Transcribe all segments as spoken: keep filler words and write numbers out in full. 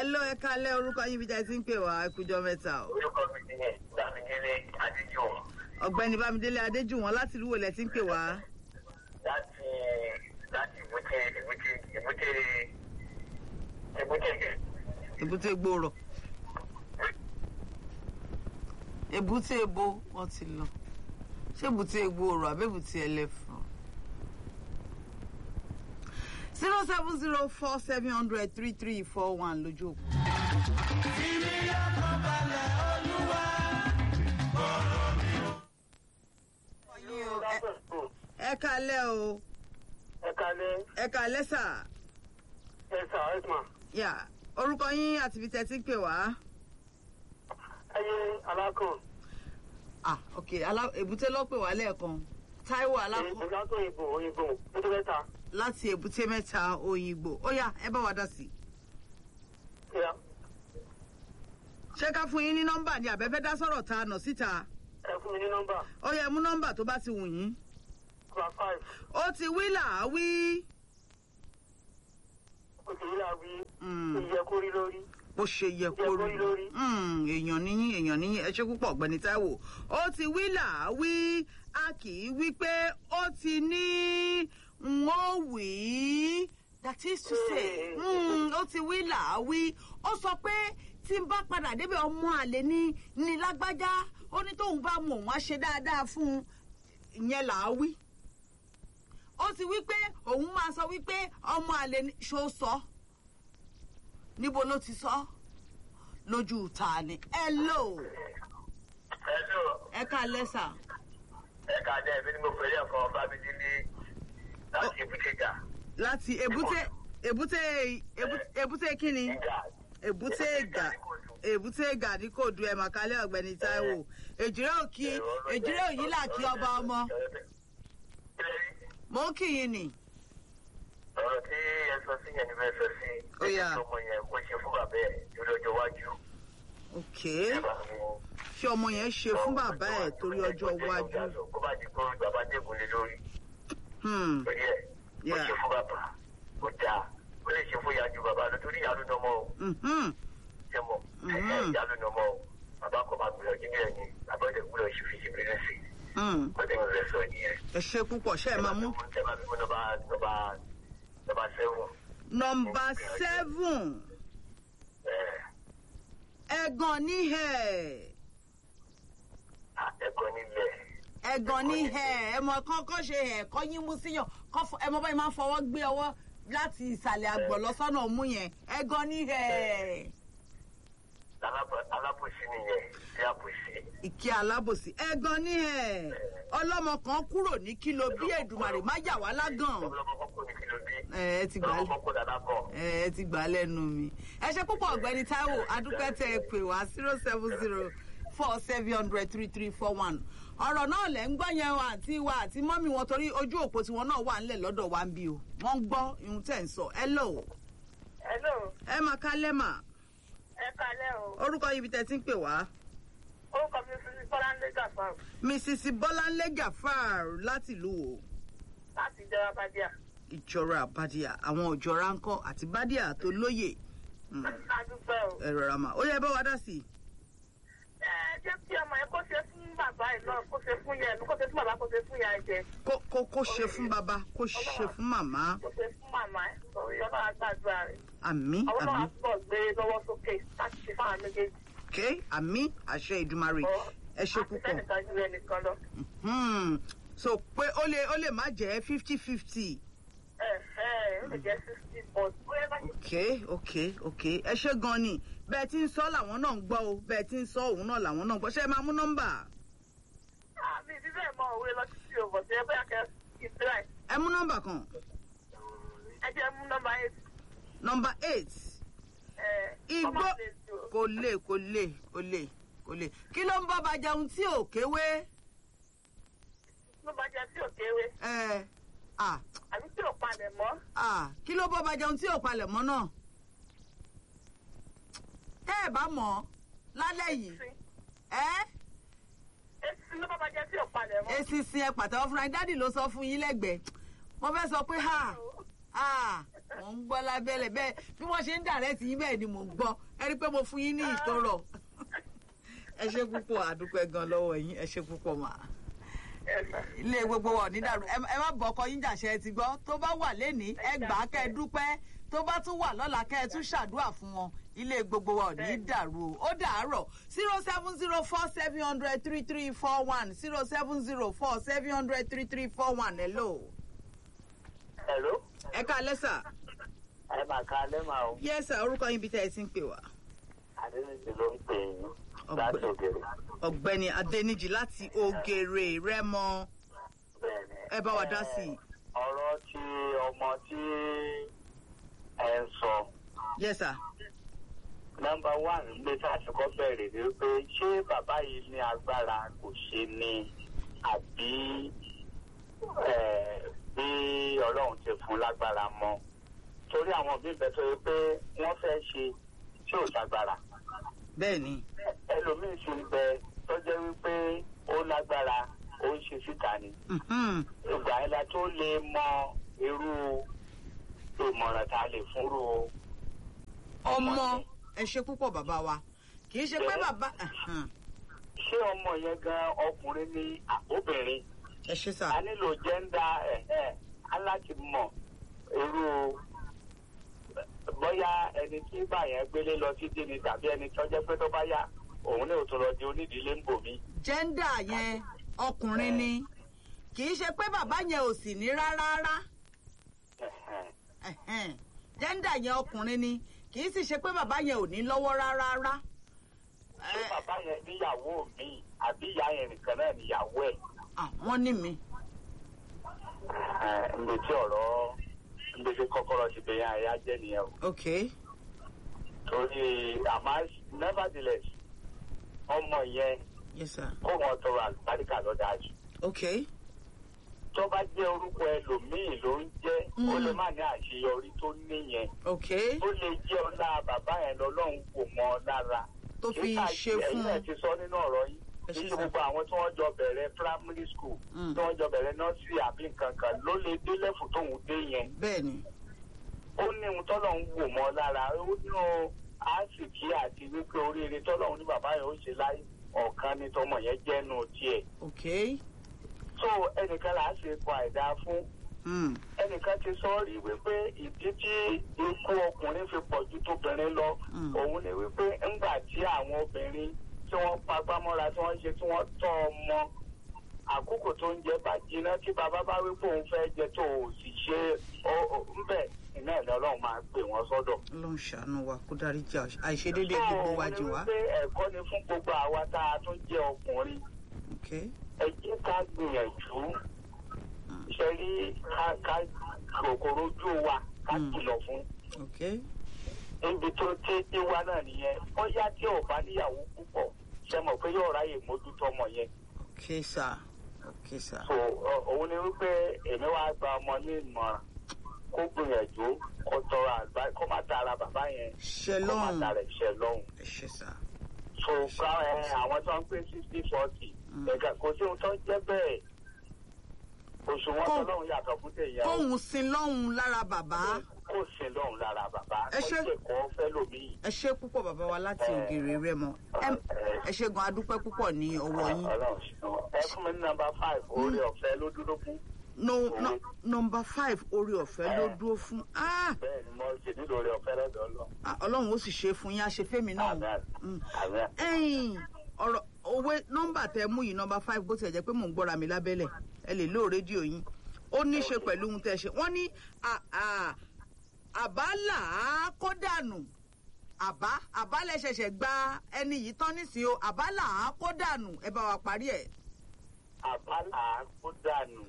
Hello, ẹ káalẹ́, orúkọ yín bí jẹ́ ti ń pè wá ẹkùjọ́ mẹ́ta o. Orúkọ mi ni Bámidélé Adéjùwọ̀n. Ọ̀gbẹ́ni Bámidélé Adéjùwọ̀n láti ìlú wo lẹ ti ń pè wá? Láti láti ìbúté ìbúté ìbúté ìbúté. Èbúté gbòòrò. Èbúté ebo wọ́n ti lọ. Ṣé èbúté gbòòrò àbí èbúté ẹlẹ́fọ̀n? zero seven zero four seven hundred three three four one lójú òkú. Ẹ káalẹ́ o. Ẹ káalẹ́. Ẹ káalẹ́ sà. Ẹ sà ẹ mà. Yà orúkọ yín àti ibi tẹ́ ti ń pè wá. Ẹyẹ alákàn. Ah ok alá èbúté ló pè wá lẹ́ẹ̀kan. Táíwò alákàn. Ìlàtọ̀ òyìnbó òyìnbó tó mẹ́ta. Láti èbúté mẹ́ta òyìnbó. Ó yá ẹ bá wa dá sí. Yà. Ṣé ká fún yín ní nọ́mbà ni àbẹ́fẹ́ dá sọ̀rọ̀ ta nà síta? Ẹ fún mi ní nọ́mbà. Ó yá ẹ mú nọ́mbà tó bá ti wù yín. Class five. Ó ti wí là á wí. Ó ti rí àwí. Mm. Ó yẹ kó rí lórí. Bó ṣe yẹ kó Ó yẹ kó rí lórí. rí. Mm, èèyàn níyín èèyàn níyín ẹ ṣé púpọ̀ ọ̀gbẹ́ni Táíwò. Ó ti wí là á wí. A kì í wí pé ó ti ní n ó wí. That is to say, mm, ó ti wí là á wí. Ó sọ pé tí n bá padà débẹ̀ ọmọ àlè ní ní lágbájá. Ó ní tóun bá mọ̀ wọ́n á ṣe dáadáa fún un. Ìyẹn là á wí. Ó ti wí pé òun máa sọ wípé ọmọ àlè ní ṣó sọ. Níbo ló ti sọ? Lójú ta ni. Hello. Hello. Ẹ káalẹ́ sà. Ẹ káalẹ́ èmi ni mo fẹ́ yẹ kan Bámidélé láti ìbúté jà. Láti èbúté èbúté èbúté èbúté kíni? Ìjà. Èbúté ìgà. Èbúté ìgà ní kò du ẹ̀ màkálẹ̀ ọ̀gbẹ́ni Táíwò. Èjìrẹ́ òkì èjìrẹ́ òyìn là kí ọba ọmọ. Mo ń kì yín ni. Ọ̀rọ̀ tí ẹ sọ sí yẹn ni bẹ́ẹ̀ sọ sí. Ó yá. Ọmọ yẹn kó ṣe fún bàbá ẹ̀ lórí ọjọ́ iwájú. Ok. Ṣé ọmọ yẹn ṣe fún bàbá ẹ̀ torí ọjọ́ iwájú? Kó bá di kó bàbá dẹ́kun lé lórí. Hmm. Torí ẹ̀ kó ṣe fún bàbá. Ó dáa. Ó lè ṣe fún ìyá ju bàbá lọ torí ìyá ló nà ọmọ o. Mhm. Ṣé mọ̀? Ìyá ló nà ọmọ o. Bàbá kò máa gbìyànjú bí ẹni. Bàbá ọ̀dẹ̀ gbúdọ̀ ṣe fi ṣe bílẹ̀ sí. Hmm. Ọ̀dẹ̀ ń rẹ̀ sọ nìyẹn. Ẹ ṣé púpọ̀ ṣé ẹ máa mú. Ẹ máa fi mú nọ́mbà nọ́mbà nọ́mbà seven. Nọmba seven. Ẹ̀gàn níhẹ̀. Ẹ̀kọ́ nílẹ̀. Ẹ̀gàn níhẹ̀. Ẹ mọ̀ kán kán ṣe ẹ̀ kọ́ yín mú síyàn. Ẹ mọ̀ báyìí máa ń fọwọ́ gbé ọwọ́ láti ìsàlẹ̀ àgbọ̀ lọ sọ́nà mú yẹn. Ẹ̀gàn níhẹ̀. Alábòsí nìyẹn. Tí a bò sí. Ìkí alábòsí. Ẹ̀gàn níhẹ̀. Ọlọ́mọ kan kúrò ní kíló bí Èdùmàrè má yà wá lágàn. Ẹ ti gbà ẹ ẹ ti gbà lẹ́nu mi. Ẹ ṣé púpọ̀ ọ̀gbẹ́ni Táíwò adúpẹ́ tẹ ẹ pè wá zero seven zero four seven hundred three three four one. Ọ̀rọ̀ náà lẹ̀ ń gbọ́ yẹn wa àti wa àti mọ́mì wọn torí ojú òpó tiwọn náà wà ńlẹ̀ lọ́dọ̀ wa ń bí o. Wọ́n ń gbọ́ ihun tẹ̀ ń sọ. Hello. Hello. Ẹ máa kálẹ́ mà. Ẹ káalẹ́ o. Orúkọ yìí bí tẹ ti ń pè wá. Orúkọ mi fi Bọ́láńlé Gàfárù. Missus Bọ́láńlé Gàfárù láti ìlú wo? Láti Ìjọra Bádíà. Ìjọra Bádíà àwọn òjọra ńkọ́ àti Bádíà tó lóye. Adúpẹ́ o. Ẹ rọra mà. Ó yẹ bá wa dá sí i. Ẹ jẹ́ kí ọmọ yẹn kó ṣe fún bàbá ẹ̀ náà kó ṣe fún yẹn kó ṣe fún bàbá kó ṣe fún ìyá ẹ̀ jẹ. Kó kó kó ṣe fún bàbá kó ṣe fún màmá. Kó ṣe fún màmá ẹ̀ sọ̀rọ̀ yọ náà gbàdúrà rẹ̀. Àmín Àwọn náà àmín. túbọ̀ gbé lọ́wọ́ sókè láti ṣe fáwọn méjèèjì. Okay, àmín àṣẹ Ìdùmarè. Ẹ ṣé Àti púpọ̀. fẹ́nìkan ju ẹnìkan lọ. Hmm. So pé ó lè ó lè má jẹ́ fifty fifty. Ẹ ẹ ó lè jẹ́ sixty but bóyá bá ṣe. Okay, okay, okay. Ẹ ṣé gan ni. Bẹ́ẹ̀ tí ń sọ làwọn náà ń gbọ́ o. Bẹ́ẹ̀ tí ń sọ òun náà làwọn náà ń gbọ́. Ṣé ẹ máa mú nọ́mbà? Àmì ìdílé mọ òwe lọ sí òbọ̀ tí ẹ bóyá kẹ́ kí n tíráì. Ẹ mú nọ́mbà kan. Ẹ jẹ́ mú nọ́mbà eight. Nọ́mbà eight. Ẹ Igbó kò lè kò lè kò lè kò lè. Kí ló ń bá ba jẹun tí ò kéwé? ló bá jẹ tí ò kéwé. Ẹ à Àbí tí ò palẹ̀ mọ́. à kí ló bá ba jẹun tí ò palẹ̀ mọ́ náà? Tẹ́ ẹ bá mọ̀ lálẹ́ yìí. Ẹ́ Èsì ló bá jẹ tí ò palẹ̀ mọ́. èsì sin ẹ pàtàkì fúnra yín dádì ló sọ fún yín lẹ́gbẹ̀ẹ́. Mo fẹ́ sọ pé ha ha mò ń gbọ́ lábẹ́lẹ̀ bẹ́ẹ̀ bí wọ́n ṣe ń dàrẹ́tì yín bẹ́ẹ̀ ni mò ń gbọ́ ẹ rí i pé mo fún yín ní ìtọ́rọ̀ ẹ ṣe púpọ̀ àdúpẹ́ gan lọ́wọ́ yín ẹ ṣe púpọ̀ mà. ilé gbogbo wa ò ní dàrú ẹ má bọ ọkọ yín jàṣẹ ti gbọ́ tó bá wà lénìí ẹ gbà á kẹ́ ẹ dúpẹ́ tó bá tún wà lọ́la kẹ́ ẹ tún ṣàdúrà fún wọn ilé gbogbo wa ò ní dàrú ó dàárọ̀ zero seven zero four seven hundred three three four one zero seven zero four seven hundred three three four one hello. hello. ẹ káalẹ́ sà. ẹ máa káalẹ́ máa o. yes sir orúkọ yín bí tẹ́ ẹ ti ń pè wá. adéníjì ló ń pè yín láti ògèrè. ọ̀gbẹ́ni adéníjì láti ògèrè rẹ́mọ ẹ bá wa dá sí i. ọ̀rọ̀ tí ọmọ tí ẹ ń sọ. yes sir. nọmba one gbé sásìkò bẹ̀rẹ̀ ni pé ṣé bàbá yìí ní agbára kò ṣe ni àbí bí ọlọ́run ti fún lágbára mọ́ torí àwọn òbí bẹ́ẹ̀ tó yẹ pé wọ́n fẹ́ ṣe tí ò lágbára. bẹ́ẹ̀ni. ẹlòmíín sì ń bẹ tó jẹ́ wípé ó lágbára ó ń ṣe síta ni. ìgbà yẹn la tó lè mọ irú ìmọ̀ràn tá a lè fúnrú ọmọ ẹ ṣe púpọ̀ bàbá wa kì í ṣe pé bàbá. ṣé ọmọ yẹn gan ọkùnrin ní obìnrin. ẹ ṣe sà. a nílò jẹ́ńdà ẹ̀ẹ́ aláti mọ̀ irú bóyá ẹni tí bá yẹn gbélé lọ sí dín ní tàbí ẹni tó jẹ́ pé tó bá yá òun ní òtún lọ di onídìílé ń bò mí. jẹ́ńdà yẹn ọkùnrin ni kì í ṣe pé bàbá yẹn ò sì ní rárá. jẹ́ńdà yẹn ọkùnrin ni kì í sì ṣe pé bàbá yẹn ò ní lọ́wọ́ rárá. ṣé bàbá yẹn níyàwó mi àbí ìyá yẹn nìkan náà níyàwó ẹ̀. wọ́n ní mi. ǹdè tí ọ̀rọ̀ ǹdè tí kọ́kọ́rọ́ ti bẹ̀yẹn àyà jẹ́ nìyẹn o. ok. torí àmọ́ nevertheless ọmọ yẹn yes sir. kó wọn tọrọ àlùbáríkà lọ́dà jù. ok. tó bá jẹ́ orúkọ ẹlòmíì ló ń jẹ́ ó lè má ní àṣeyọrí tó níyẹn. ok. ó lè jẹ́ ọlá bàbá yẹn lọ́lọ́run kò mọ ọ lára. tó fi ṣe fún un. ẹ̀yin ẹ̀ ti sọ nínú ọ̀rọ̀ yìí kí gbogbo àwọn tí wọ́n jọ bẹ̀rẹ̀ primary school tí wọ́n jọ bẹ̀rẹ̀ nursery àbí nǹkan kan ló lè dé lẹ́fù tóun dé yẹn. bẹ́ẹ̀ni. ó ní ohun tọ́lọ́run wò mọ́ lára ó ní o àásìkí àti wípé oríire tọ́lọ́run ní bàbá yẹn ó ṣe láyé ọ̀kan ní tọmọ yẹn jẹ́nu tiẹ̀. ok. so ẹnìkan là á ṣe pa ẹ̀dá fún. ẹnìkan ti sọ rí wípé ìdí tí ikú ọkùnrin fi pọ̀ ju tóbìnrin lọ òun ni wípé ńgbà tí àwọn obìnrin tí wọ́n pagbá mọ́ra tí wọ́n ṣe tí wọ́n tọ́ ọmọ àkókò tó ń jẹ bá jiná tí bàbá bá wípé òun fẹ́ jẹ tó o sì ṣe ńbẹ̀ iná ẹ̀ lọ́rùn máa pè wọ́n sọ́dọ̀. Ọlọ́run ṣàánú wa kó dárí jẹ́ àìṣedéédé gbogbo wa jì wá. so ẹ̀kọ́ ni fún gbogbo àwa tá a tún jẹ́ ọkùnrin. ẹ jẹ́ ká gbìyànjú ṣe rí ká kòkòrò ojú wa ká kìlọ̀ fún. níbi tó tí tí wá náà nìyẹn ó yá tí ò bá níyàwó púpọ̀ ṣe mọ̀ pé yóò ráyè mójútó ọmọ yẹn. ok sir ok sir. so òun ni wípé èmi wá gba ọmọ ní ìmọ̀ràn kó gbìyànjú kó tọrọ àgbá kó má tara bàbá yẹn kó má tara ìṣẹ́ lọ́hùn. ẹ ṣe sá. so ká ẹ àwọn tó ń pè sixty forty ẹ̀ka kò sí ohun tó ń jẹ́ bẹ́ẹ̀ òṣùwọ̀n tó lọ́hùn yàtọ̀ fún tèèyàn. kóhun sin lọ́hùn lára bàbá. kó sin lọ́hùn lára bàbá. ẹ ṣe ẹ ṣe púpọ̀ bàbá wa láti Ògèrè Rẹ́mọ ẹ ṣe gan adúpẹ́ púpọ̀ ní ọwọ́ yín. ẹ fún mi ní nọ́mbà five orí ọ̀fẹ́ ló dúró fún. no no nọ́mbà five orí ọ̀fẹ́ ló dúró fún. bẹ́ẹ̀ni mo ṣe nílò orí ọ̀fẹ́ lọ́dọ̀ Ọlọ́run. Ọlọ́run ó sì ṣe fún yín àṣefẹ́mi náà. ẹ̀yin ọ̀rọ̀ òwe nọ́mbà tẹ mú yìí nọ́mbà five bó tiẹ̀ jẹ́ pé mò ń gbọ́ra mi lábẹ́lẹ̀ ẹ lè lóò rédíò yín ó ní í ṣe pẹ̀lú ohun tẹ́ ṣe wọ́n ní àbálà kó dànù àbá àbálẹ̀ ṣẹ̀ṣẹ̀ gba ẹni yìí tán nísìnyí o àbálà kó dànù ẹ bá wa parí ẹ̀. àbálà kó dànù.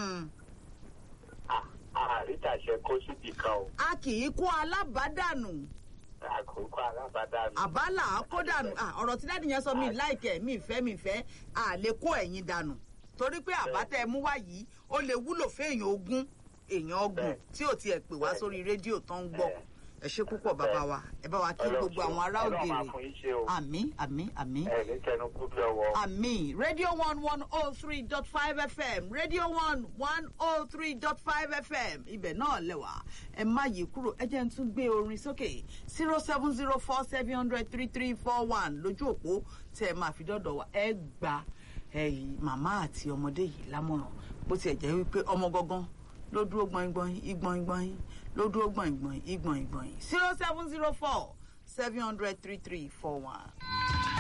àrítàṣe kó síbi kan o. a kì í kó alábàádànù. àkókò alábàádànù. àbálà kó dànù ọ̀rọ̀ tí dáàdì yẹn sọ mí láìkẹ́ mi ìfẹ́ mi ìfẹ́ à lè kó ẹ̀yin dànù torí pé àbátẹ́ mú wá yìí ó lè wúlò fún èèyàn ogún èèyàn ọgbọ̀n tí ò tiẹ̀ pè wá sórí rédíò tó ń gbọ́ ẹ ṣé púpọ̀ bàbá wa ẹ bá wa kí gbogbo àwọn ará ògèrè àmín àmín àmín àmín radio one one oh three dot five f m radio one one oh three dot five f m ibẹ̀ náà lẹ́wà ẹ má yí kúrò ẹ jẹ́ n tún gbé orin sókè zero seven zero four seven hundred three three four one lójú òpó tẹ́ ẹ máa fi dọ́dọ̀ wa ẹ gba ẹ̀yìn màmá àti ọmọdé yìí lámọ̀ràn bó tiẹ̀ jẹ́ wípé ọmọ gangan ló dúró gbọ̀ngbọ̀n ìgbọ̀n ló dúró gbọ̀ngbọ̀n ìgbọ̀n ìgbọ̀n zero seven zero four seven hundred three three four one.